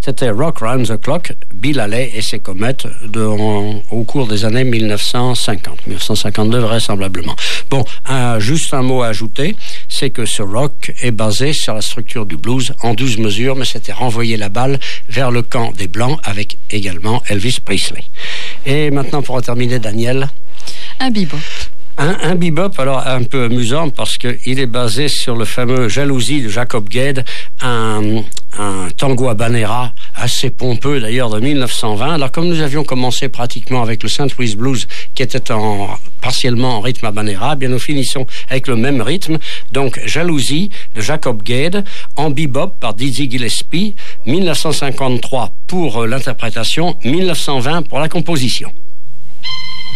C'était Rock Round the Clock, Bill Haley et ses comètes au cours des années 1952 vraisemblablement. Bon, juste un mot à ajouter, c'est que ce rock est basé sur la structure du blues en 12 mesures, mais c'était renvoyer la balle vers le camp des Blancs avec également Elvis Presley. Et maintenant, pour terminer, Daniel. Un bebop. Un bebop, alors un peu amusant parce qu'il est basé sur le fameux Jalousie de Jacob Gade, un tango habanera assez pompeux d'ailleurs de 1920. Alors comme nous avions commencé pratiquement avec le St. Louis Blues qui était partiellement en rythme habanera, bien nous finissons avec le même rythme. Donc Jalousie de Jacob Gade en bebop par Dizzy Gillespie, 1953 pour l'interprétation, 1920 pour la composition.